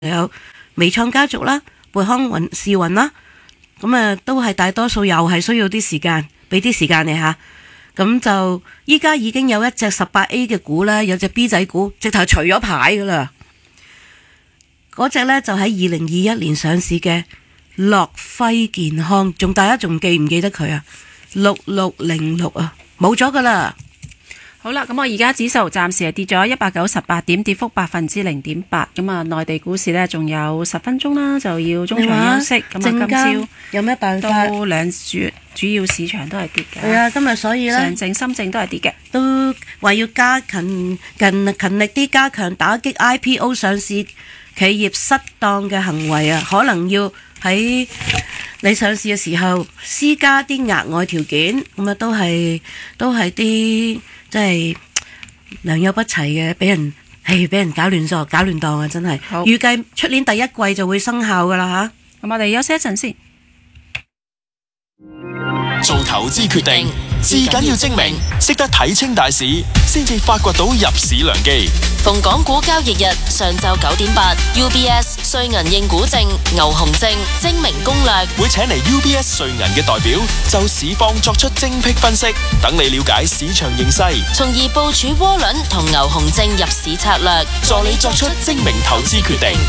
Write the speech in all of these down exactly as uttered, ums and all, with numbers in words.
有微創家族啦、貝康雲視雲啦，咁啊都係大多數又係需要啲時間，俾啲時間你吓。咁就依家已經有一隻十八 A 嘅股啦，有隻 B 仔股，直頭除咗牌噶啦。嗰隻呢就喺二零二一年上市嘅樂輝健康，仲大家仲記唔記得佢啊？六六零六啊，冇咗噶啦。 好啦，咁我而家指數暫時係跌咗一百九十八點，跌幅百分之零點八。咁啊，內地股市呢，仲有十分鐘啦，就要中場休息。咁啊，今朝有咩辦法？ 都兩主主要市場都係跌嘅。 係啊，今日所以呢， 上證、深證都係跌嘅， 都話要加勤勤勤力啲，加強打擊 I P O 上市企業失當嘅行為啊，可能要喺你上市嘅時候施加啲額外條件，咁啊都係都係啲。即係良莠不齊嘅，俾人係俾人搞亂咗，搞亂檔啊！真係，預計出年第一季就會生效噶啦吓。 咁我哋休息一陣先。 做投資決定，至緊要精明，識得睇清大市，先至發掘到入市良機。 逢港股交易日上晝九點八 ，U B S 瑞銀應股證、牛熊證精明攻略， 會請嚟 U B S 瑞銀嘅代表就市況作出精闢分析，等你了解市場形勢， 從而部署窩輪同牛熊證入市策略， 助你作出精明投資決定。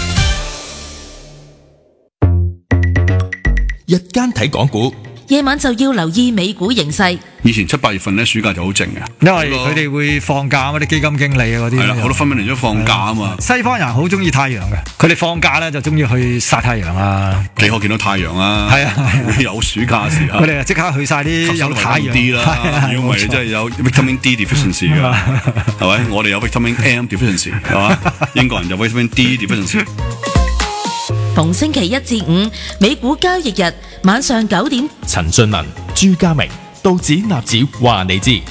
日間睇港股， 夜晚就要留意美股形勢。 以前七八月份咧，暑假就好靜嘅， 因為佢哋會放假啊，啲基金經理啊嗰啲。係啦， 好多分分鐘都放假啊嘛。 西方人好中意太陽嘅，佢哋放假咧就中意去曬太陽啊。 幾可見到太陽啊？係啊，有暑假時候。 佢哋即刻去晒啲有太陽啲啦。如果唔係，真係有 vitamin D deficiency 㗎，係咪？我哋有 vitamin M deficiency 係嘛？英國人有 vitamin D deficiency。 逢星期一至五，美股交易日晚上九點， 陳俊文、朱家明、道指納指話你知。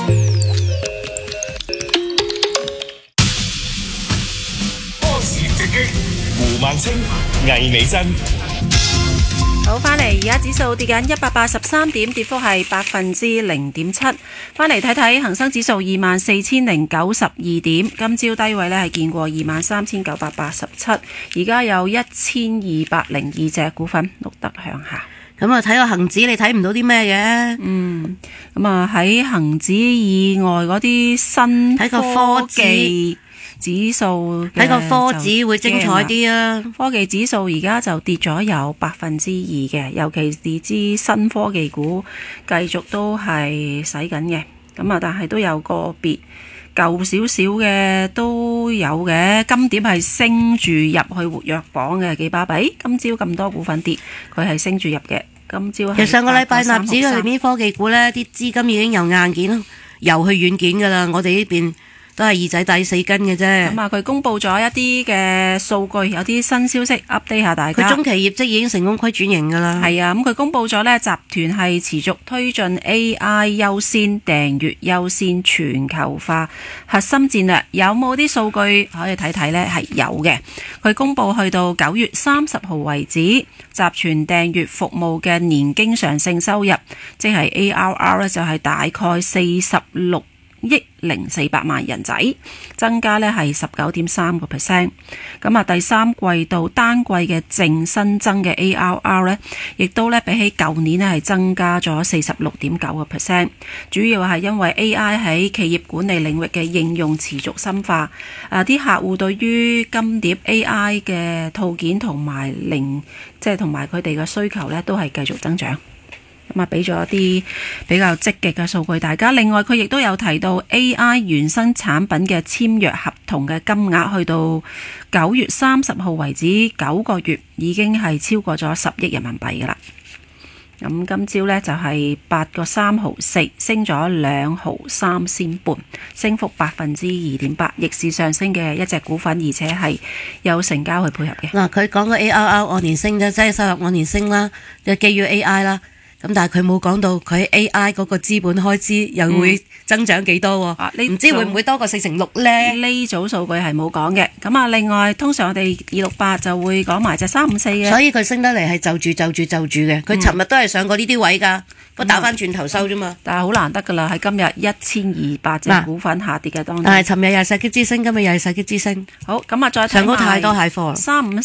波時直擊，胡孟青、魏美珍。 好，翻嚟而家指數跌緊一百八十三點，跌幅係百分之零點七。翻嚟睇睇恒生指數二萬四千零九十二點，今朝低位呢係見過二萬三千九百八十七，而家有一千二百零二隻股份錄得向下。 咁啊，睇個恒指你睇唔到啲咩嘅？ 嗯，咁啊喺恒指以外嗰啲新睇個科技指數， 睇個科指會精彩啲啊！ 科技指數而家就跌咗有百分之二嘅，尤其是啲新科技股繼續都係使緊嘅。咁啊，但係都有個別舊少少嘅都有嘅。金點係升住入去活躍榜嘅，幾巴比。今朝咁多股份跌，佢係升住入嘅。今朝其實上個禮拜納指嘅裏面科技股呢，啲資金已經由硬件游去軟件噶啦。我哋呢邊都係二仔抵四根嘅啫。 咁啊，佢公布咗一啲嘅數據，有啲新消息 update 下大家。 佢中期業績已經成功虧轉型噶啦。 係啊，咁佢公布咗呢，集團係持續推進 A I 優先、訂閱優先、全球化核心戰略。有冇啲數據可以睇睇呢？係有嘅。佢公布去到九月三十號為止，集團訂閱服務嘅年經常性收入，即係 A R R 呢，就係大概四十六億零四百萬人仔，增加呢係十九點三個 percent。咁啊，第三季度單季嘅淨新增嘅 A R R 呢，亦都呢比起舊年呢係增加咗四十六點九個 percent。主要係因為 A I 喺企業管理領域嘅應用持續深化，啊啲客戶對於金蝶 A I 嘅套件同埋零即係同埋佢哋嘅需求呢，都係繼續增長。咁啊，俾咗一啲比較積極嘅數據大家。另外，佢亦都有提到 A I 原生產品嘅簽約合同嘅金額，去到九月三十號為止，九個月已經係超過咗十億人民幣噶啦。咁今朝呢，就係八個三毫四，升咗兩毫三仙半，升幅百分之二點八，逆市上升嘅一隻股份，而且係有成交去配合嘅。 嗱，佢講個 A R R 按年升啫，即係收入按年升啦，就基於 A I 啦。 咁但係佢冇講到佢 A I 嗰個資本開支又會增長幾多喎？ 啊呢唔知會唔會多過四成六呢？ 呢組數據係冇講嘅。咁啊，另外通常我哋二六八就會講埋隻三五四嘅。 所以佢升得嚟係就住就住就住嘅。佢尋日都係上過呢啲位㗎，不過打翻轉頭收啫嘛。 但係好難得㗎啦，喺今日一千二百隻股份下跌嘅當中。 但係尋日又係射擊之星，今日又係射擊之星。 好，咁啊再睇上高太多蟹貨。 三五